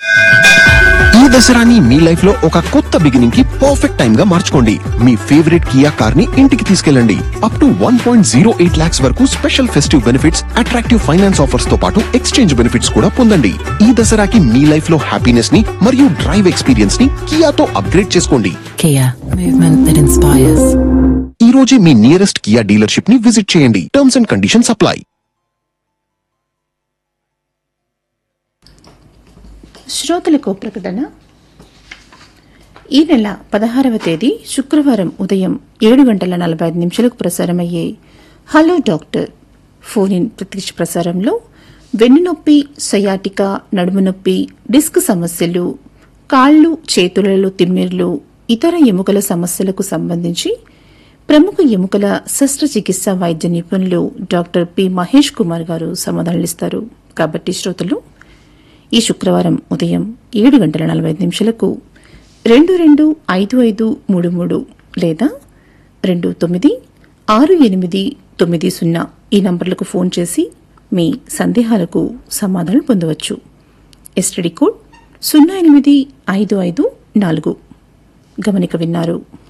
ఈ దసరాని మీ లైఫ్ లో ఒక కొత్త బిగినింగ్ కి పర్ఫెక్ట్ టైం గా మార్చుకోండి. మీ ఫేవరెట్ కియా కార్ ని ఇంటికి తీసుకెళ్ళండి. అప్ టు 1.08 lakhs వరకు special festive benefits, attractive finance offers తో పాటు ఎక్స్చేంజ్ బెనిఫిట్స్ కూడా పొందండి. ఈ దసరాకి మీ లైఫ్ లో హ్యాపీనెస్ ని మరియు డ్రైవ్ ఎక్స్పీరియన్స్ ని కియాతో అప్గ్రేడ్ చేసుకోండి. Kia, movement that inspires. ఈ రోజే మీ నియరెస్ట్ కియా డీలర్షిప్ ని విజిట్ చేయండి. Terms and conditions apply. శ్రోతలకు ప్రకటన. ఈ నెల 16వ తేదీ శుక్రవారం ఉదయం 7:45 ప్రసారమయ్యే హలో డాక్టర్ ఫోన్ ఇన్ ప్రత్యక్ష ప్రసారంలో వెన్నునొప్పి, సయాటికా, నడుము నొప్పి, డిస్క్ సమస్యలు, కాళ్లు చేతులలో తిమ్మిర్లు, ఇతర ఎముకల సమస్యలకు సంబంధించి ప్రముఖ ఎముకల శస్త్రచికిత్స వైద్య నిపుణులు డాక్టర్ పి మహేష్ కుమార్ గారు సమాధానాలిస్తారు. కాబట్టి శ్రోతలు ఈ శుక్రవారం ఉదయం 7:45 225533 లేదా 296890 ఈ నంబర్లకు ఫోన్ చేసి మీ సందేహాలకు సమాధానం పొందవచ్చు. STD code 08554. గమనిక విన్నారు.